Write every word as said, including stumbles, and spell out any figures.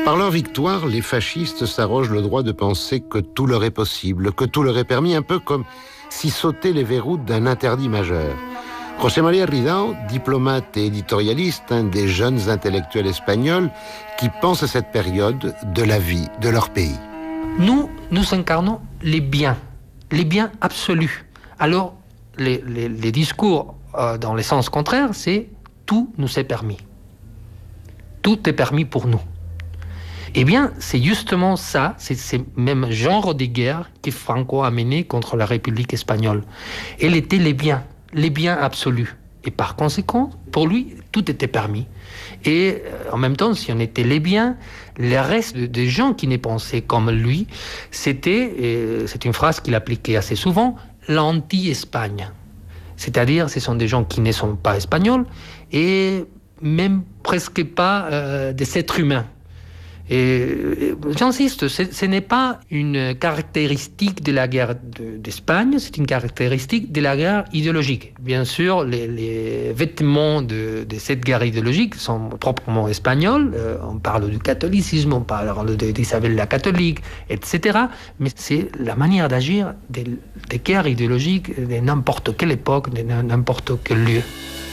Par leur victoire, les fascistes s'arrogent le droit de penser que tout leur est possible, que tout leur est permis, un peu comme si sautaient les verrous d'un interdit majeur. José María Ridao, diplomate et éditorialiste, un des jeunes intellectuels espagnols qui pensent à cette période de la vie de leur pays. Nous, nous incarnons les biens, les biens absolus. Alors, les, les, les discours euh, dans le sens contraire, c'est tout nous est permis. Tout est permis pour nous. Eh bien, c'est justement ça, c'est ce même genre de guerre que Franco a mené contre la République espagnole. Elle était les biens, les biens absolus. Et par conséquent, pour lui, tout était permis. Et en même temps, si on était les biens, le reste des gens qui ne pensaient comme lui, c'était, et c'est une phrase qu'il appliquait assez souvent, l'anti-Espagne. C'est-à-dire, ce sont des gens qui ne sont pas espagnols et même presque pas euh, des êtres humains. Et j'insiste, ce, ce n'est pas une caractéristique de la guerre de, d'Espagne, c'est une caractéristique de la guerre idéologique. Bien sûr, les, les vêtements de, de cette guerre idéologique sont proprement espagnols. Euh, on parle du catholicisme, on parle de, d'Isabelle la catholique, et cetera. Mais c'est la manière d'agir des, des guerres idéologiques de n'importe quelle époque, de n'importe quel lieu.